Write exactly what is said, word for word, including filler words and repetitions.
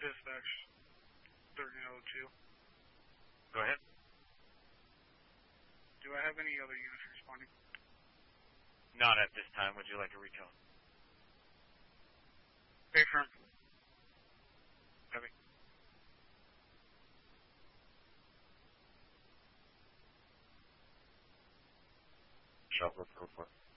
Dispatch thirteen oh two. Go ahead. Do I have any other units responding? Not at this time. Would you like a recount? Bay firm. Copy. Southwest report.